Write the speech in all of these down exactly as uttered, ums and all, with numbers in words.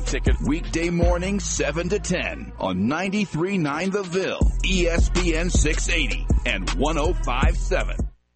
ticket. Weekday morning, seven to ten on ninety-three point nine The Ville, E S P N six eighty, and one oh five point seven.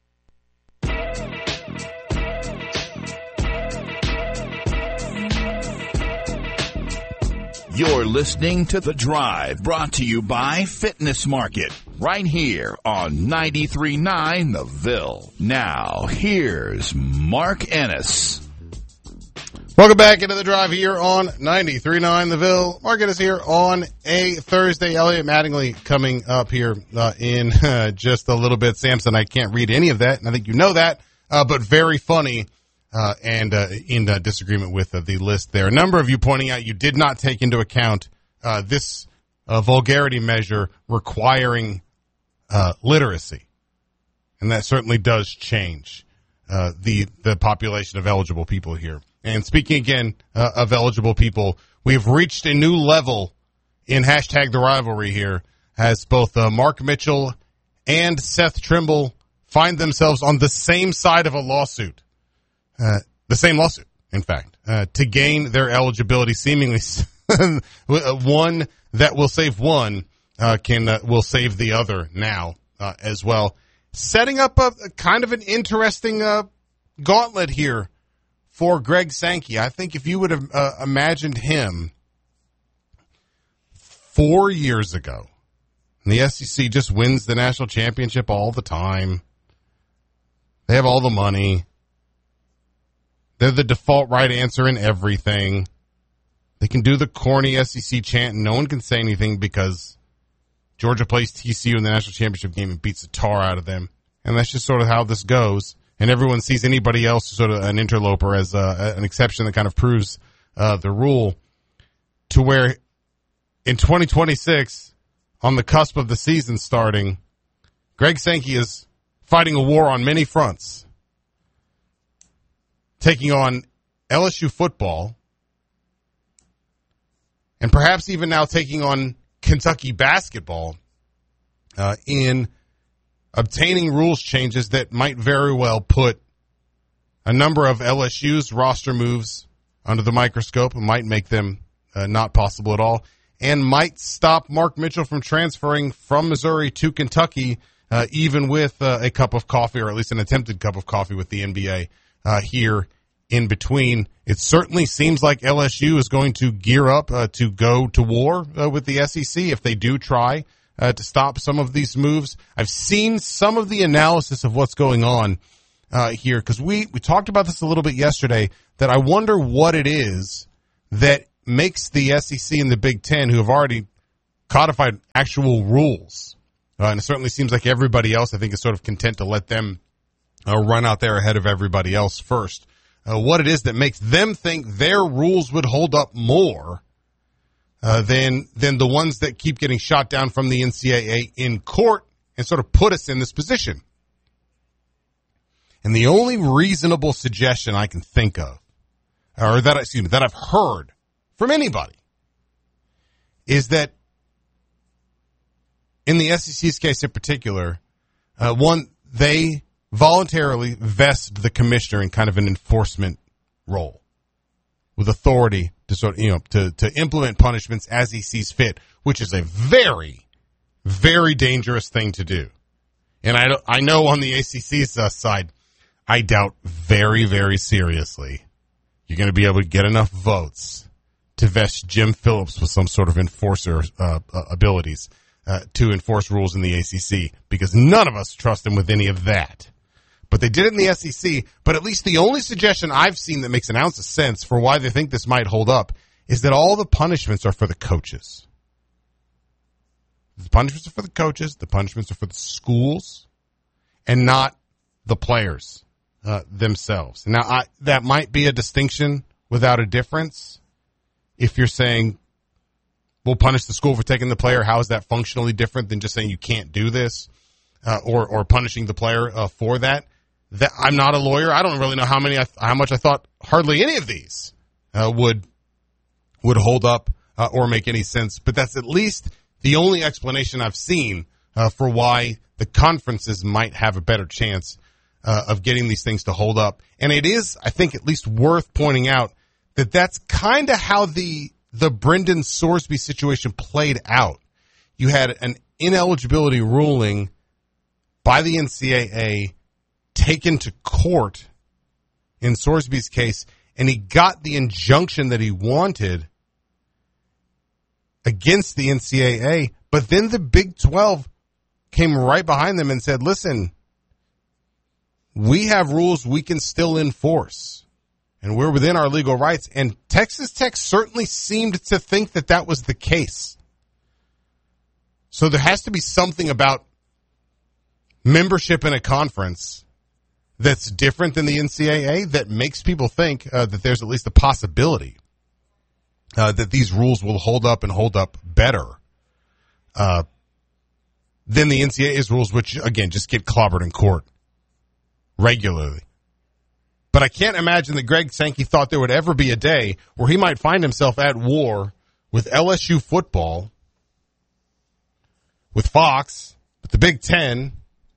You're listening to The Drive, brought to you by Fitness Market, right here on ninety-three point nine The Ville. Now, here's Mark Ennis. Welcome back into The Drive here on ninety-three point nine The Ville. Mark Ennis here on a Thursday. Elliot Mattingly coming up here uh, in uh, just a little bit. Samson, I can't read any of that, and I think you know that, uh, but very funny. Uh, and uh, in uh, disagreement with uh, the list there. A number of you pointing out you did not take into account uh, this uh, vulgarity measure requiring uh, literacy. And that certainly does change uh, the the population of eligible people here. And speaking again uh, of eligible people, we've reached a new level in hashtag the rivalry here as both uh, Mark Mitchell and Seth Trimble find themselves on the same side of a lawsuit. Uh, the same lawsuit, in fact, uh, to gain their eligibility. Seemingly, one that will save one uh, can uh, will save the other now uh, as well. Setting up a, a kind of an interesting uh, gauntlet here for Greg Sankey. I think if you would have uh, imagined him four years ago, and the S E C just wins the national championship all the time. They have all the money. They're the default right answer in everything. They can do the corny S E C chant, and no one can say anything because Georgia plays T C U in the national championship game and beats the tar out of them. And that's just sort of how this goes. And everyone sees anybody else sort of an interloper as uh, an exception that kind of proves uh, the rule. To where in twenty twenty-six, on the cusp of the season starting, Greg Sankey is fighting a war on many fronts. Taking on L S U football, and perhaps even now taking on Kentucky basketball uh, in obtaining rules changes that might very well put a number of L S U's roster moves under the microscope and might make them uh, not possible at all, and might stop Mark Mitchell from transferring from Missouri to Kentucky, uh, even with uh, a cup of coffee, or at least an attempted cup of coffee with the N B A uh, here in between. It certainly seems like L S U is going to gear up uh, to go to war uh, with the S E C if they do try uh, to stop some of these moves. I've seen some of the analysis of what's going on uh, here, because we, we talked about this a little bit yesterday, that I wonder what it is that makes the S E C and the Big Ten, who have already codified actual rules, uh, and it certainly seems like everybody else, I think, is sort of content to let them uh, run out there ahead of everybody else first. Uh, what it is that makes them think their rules would hold up more uh, than than the ones that keep getting shot down from the N C double A in court and sort of put us in this position. And the only reasonable suggestion I can think of, or that excuse me, that I've heard from anybody, is that in the S E C's case in particular, uh, one, they voluntarily vest the commissioner in kind of an enforcement role with authority to sort of, you know, to, to implement punishments as he sees fit, which is a very, very dangerous thing to do. And I, I know on the A C C's uh, side, I doubt very, very seriously you're going to be able to get enough votes to vest Jim Phillips with some sort of enforcer uh, abilities uh, to enforce rules in the A C C, because none of us trust him with any of that. But they did it in the S E C. But at least the only suggestion I've seen that makes an ounce of sense for why they think this might hold up is that all the punishments are for the coaches. The punishments are for the coaches. The punishments are for the schools, and not the players uh, themselves. Now, I, that might be a distinction without a difference. If you're saying, we'll punish the school for taking the player, how is that functionally different than just saying you can't do this, uh, or or punishing the player uh, for that? That I'm not a lawyer. I don't really know how many, I, how much I thought hardly any of these uh, would would hold up uh, or make any sense. But that's at least the only explanation I've seen uh, for why the conferences might have a better chance uh, of getting these things to hold up. And it is, I think, at least worth pointing out that that's kind of how the the Brendan Sorsby situation played out, you had an ineligibility ruling by the N C double A taken to court in Sorsby's case, and he got the injunction that he wanted against the N C double A, but then the Big twelve came right behind them and said, listen, we have rules we can still enforce, and we're within our legal rights. And Texas Tech certainly seemed to think that that was the case. So there has to be something about membership in a conference that's different than the N C double A that makes people think uh, that there's at least a possibility uh, that these rules will hold up and hold up better uh, than the N C double A's rules, which, again, just get clobbered in court regularly. But I can't imagine that Greg Sankey thought there would ever be a day where he might find himself at war with L S U football, with Fox, with the Big Ten,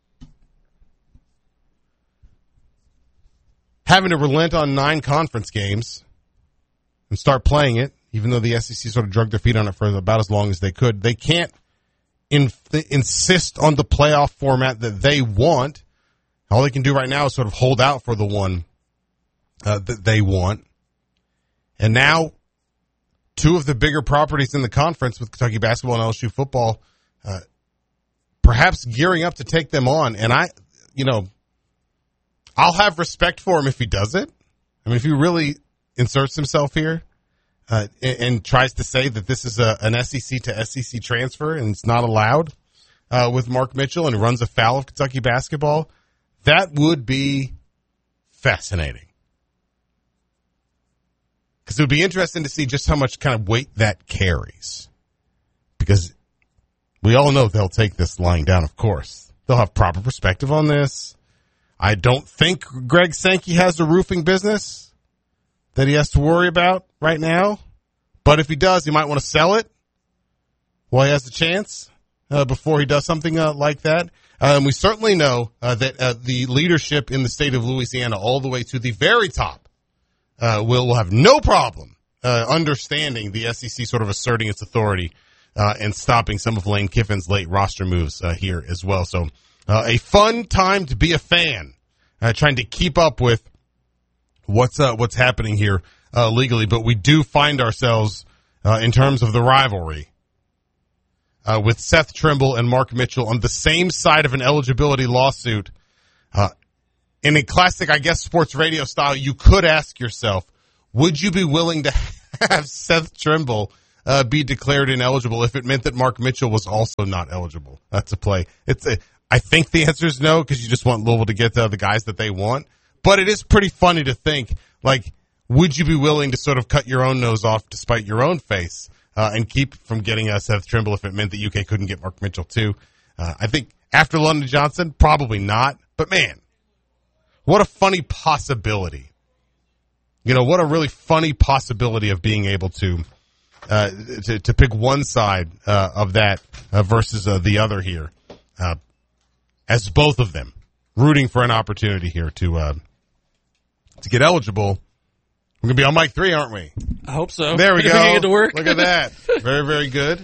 having to relent on nine conference games and start playing it, even though the S E C sort of drug their feet on it for about as long as they could. They can't in, insist on the playoff format that they want. All they can do right now is sort of hold out for the one uh, that they want. And now, two of the bigger properties in the conference with Kentucky basketball and L S U football, uh, perhaps gearing up to take them on. And I, you know, I'll have respect for him if he does it. I mean, if he really inserts himself here uh, and, and tries to say that this is a, an S E C to S E C transfer and it's not allowed uh, with Mark Mitchell and runs afoul of Kentucky basketball, that would be fascinating. Because it would be interesting to see just how much kind of weight that carries. Because we all know they'll take this lying down, of course. They'll have proper perspective on this. I don't think Greg Sankey has a roofing business that he has to worry about right now. But if he does, he might want to sell it while he has the chance uh, before he does something uh, like that. Um, we certainly know uh, that uh, the leadership in the state of Louisiana, all the way to the very top, uh, will, will have no problem uh, understanding the S E C sort of asserting its authority uh, and stopping some of Lane Kiffin's late roster moves uh, here as well. So uh, a fun time to be a fan, uh, trying to keep up with what's uh, what's happening here uh, legally. But we do find ourselves uh, in terms of the rivalry Uh, with Seth Trimble and Mark Mitchell on the same side of an eligibility lawsuit. Uh, in a classic, I guess, sports radio style, you could ask yourself, would you be willing to have Seth Trimble uh, be declared ineligible if it meant that Mark Mitchell was also not eligible uh, to play? It's a, I think the answer is no, because you just want Louisville to get to the guys that they want. But it is pretty funny to think, like, would you be willing to sort of cut your own nose off to spite your own face? Uh, and keep from getting uh, Seth Trimble if it meant that U K couldn't get Mark Mitchell too. Uh, I think after London Johnson, probably not. But man, what a funny possibility. You know, what a really funny possibility of being able to uh, to, to pick one side uh, of that uh, versus uh, the other here, uh, as both of them rooting for an opportunity here to uh, to get eligible. We're going to be on mic three, aren't we? I hope so. There we go. Get to work. Look at that. Very, very good.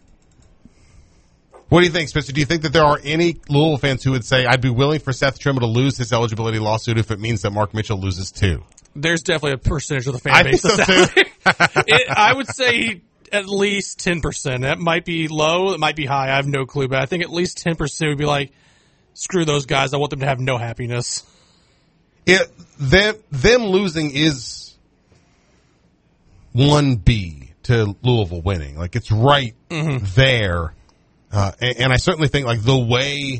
What do you think, Spencer? Do you think that there are any Louisville fans who would say, I'd be willing for Seth Trimble to lose his eligibility lawsuit if it means that Mark Mitchell loses too? There's definitely a percentage of the fan I base think that's so out there. it, I would say at least ten percent. That might be low. It might be high. I have no clue. But I think at least ten percent would be like, screw those guys. I want them to have no happiness. It, them, them losing is one B to Louisville winning. Like, it's right mm-hmm. there. Uh, and, and I certainly think, like, the way...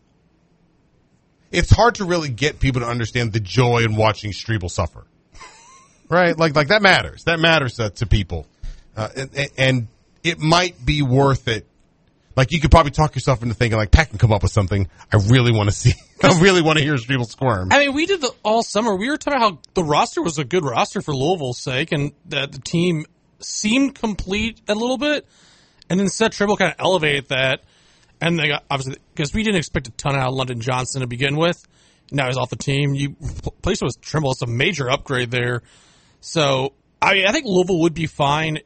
It's hard to really get people to understand the joy in watching Strebel suffer. Right? Like, like that matters. That matters uh, to people. Uh, and, and it might be worth it. Like, you could probably talk yourself into thinking, like, Pat can come up with something I really want to see. I really want to hear Strebel squirm. I mean, we did the, all summer. We were talking about how the roster was a good roster for Louisville's sake, and that the team seemed complete a little bit. And then Seth Trimble kind of elevated that. And they got, obviously, because we didn't expect a ton out of London Johnson to begin with. Now he's off the team. You placed with Trimble. It's a major upgrade there. So, I mean, I think Louisville would be fine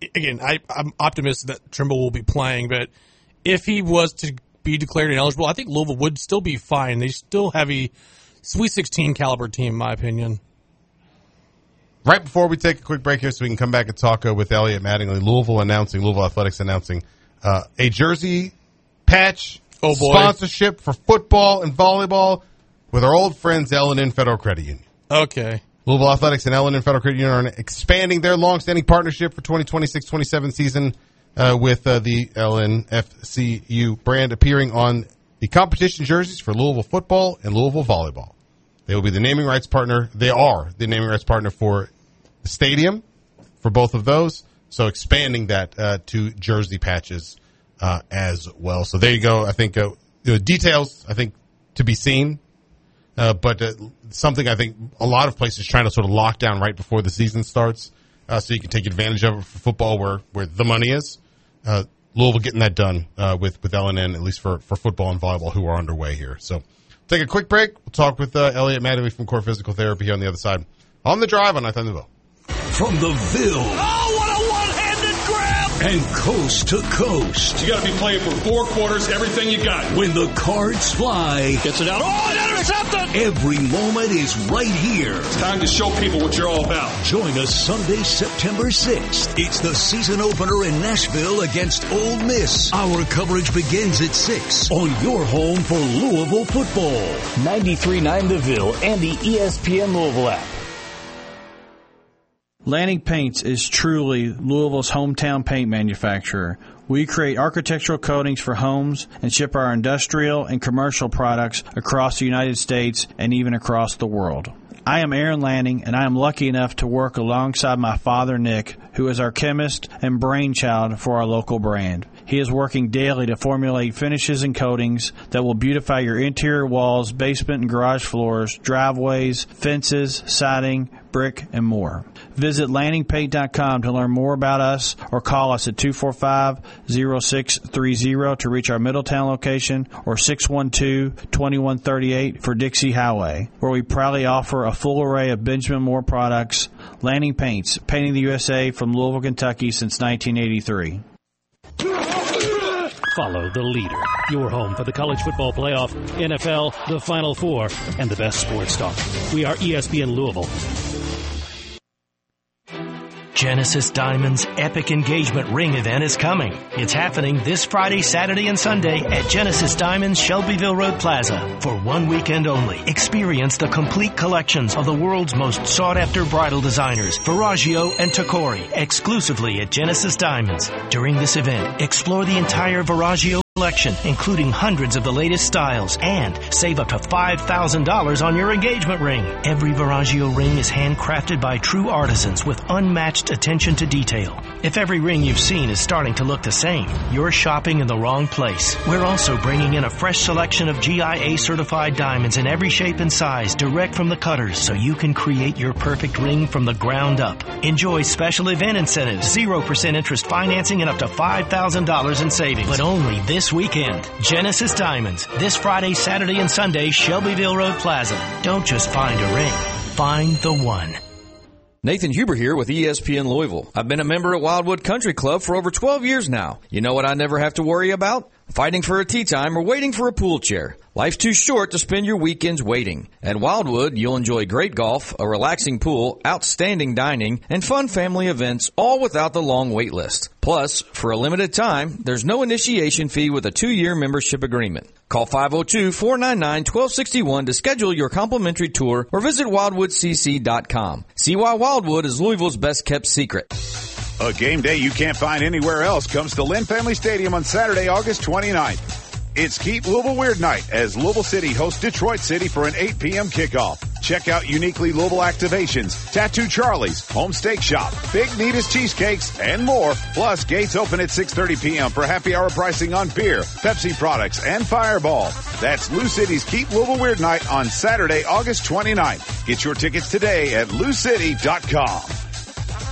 again, I, I'm optimistic that Trimble will be playing, but if he was to be declared ineligible, I think Louisville would still be fine. They still have a Sweet sixteen caliber team, in my opinion. Right before we take a quick break here so we can come back and talk uh, with Elliot Mattingly, Louisville announcing, Louisville Athletics announcing uh, a jersey patch oh boy. sponsorship for football and volleyball with our old friends L N N Federal Credit Union. Okay. Louisville Athletics and L N N Federal Credit Union are expanding their long-standing partnership for twenty twenty-six twenty-seven season uh, with uh, the L N F C U brand appearing on the competition jerseys for Louisville football and Louisville volleyball. They will be the naming rights partner. They are the naming rights partner for the stadium for both of those. So expanding that uh, to jersey patches uh, as well. So there you go. I think uh, you know, details, I think, to be seen. Uh, but uh, something I think a lot of places trying to sort of lock down right before the season starts uh, so you can take advantage of it for football where, where the money is. Uh, Louisville getting that done uh, with, with L N N, at least for, for football and volleyball, who are underway here. So take a quick break. We'll talk with uh, Elliot Mattingly from Core Physical Therapy here on the other side. On the drive on ninth on the Ville. From the Ville. Oh, what a one-handed grab! And coast to coast. You got to be playing for four quarters, everything you got. When the cards fly. Gets it out. Oh, and intercepted! Every moment is right here. It's time to show people what you're all about. Join us Sunday, September sixth. It's the season opener in Nashville against Ole Miss. Our coverage begins at six on your home for Louisville football. ninety-three point nine The Ville and the E S P N Louisville app. Lanning Paints is truly Louisville's hometown paint manufacturer. We create architectural coatings for homes and ship our industrial and commercial products across the United States and even across the world. I am Aaron Lanning, and I am lucky enough to work alongside my father, Nick, who is our chemist and brainchild for our local brand. He is working daily to formulate finishes and coatings that will beautify your interior walls, basement and garage floors, driveways, fences, siding, brick, and more. Visit lanning paint dot com to learn more about us or call us at two four five, zero six three zero to reach our Middletown location or six one two, two one three eight for Dixie Highway, where we proudly offer a full array of Benjamin Moore products. Lanning Paints, painting the U S A from Louisville, Kentucky since nineteen eighty-three. Follow the leader. Your home for the college football playoff, N F L, the Final Four, and the best sports talk. We are E S P N Louisville. Genesis Diamonds' epic engagement ring event is coming. It's happening this Friday, Saturday, and Sunday at Genesis Diamonds, Shelbyville Road Plaza. For one weekend only, experience the complete collections of the world's most sought-after bridal designers, Verragio and Tacori, exclusively at Genesis Diamonds. During this event, explore the entire Verragio collection, including hundreds of the latest styles, and save up to five thousand dollars on your engagement ring. Every Verragio ring is handcrafted by true artisans with unmatched attention to detail. If every ring you've seen is starting to look the same, you're shopping in the wrong place. We're also bringing in a fresh selection of G I A certified diamonds in every shape and size direct from the cutters so you can create your perfect ring from the ground up. Enjoy special event incentives, zero percent interest financing, and up to five thousand dollars in savings. But only this weekend. Genesis Diamonds, this Friday, Saturday, and Sunday, Shelbyville Road Plaza. Don't just find a ring. Find the one. Nathan Huber here with E S P N Louisville. I've been a member at Wildwood Country Club for over twelve years now. You know what I never have to worry about? Fighting for a tee time or waiting for a pool chair. Life's too short to spend your weekends waiting. At Wildwood, you'll enjoy great golf, a relaxing pool, outstanding dining, and fun family events, all without the long wait list. Plus, for a limited time, there's no initiation fee with a two-year membership agreement. Call five oh two, four nine nine, one two six one to schedule your complimentary tour or visit wildwood c c dot com. See why Wildwood is Louisville's best-kept secret. A game day you can't find anywhere else comes to Lynn Family Stadium on Saturday, August twenty-ninth. It's Keep Louisville Weird Night as Louisville City hosts Detroit City for an eight p.m. kickoff. Check out uniquely Louisville activations, Tattoo Charlie's, Home Steak Shop, Big Nita's Cheesecakes, and more. Plus, gates open at six thirty p.m. for happy hour pricing on beer, Pepsi products, and Fireball. That's Lou City's Keep Louisville Weird Night on Saturday, August twenty-ninth. Get your tickets today at lou city dot com.